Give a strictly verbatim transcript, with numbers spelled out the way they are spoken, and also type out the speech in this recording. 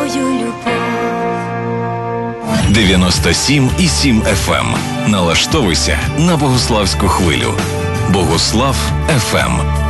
твою любов. дев'яносто сім і сім еф ем. Налаштовуйся на Богуславську хвилю. Богуслав еф ем.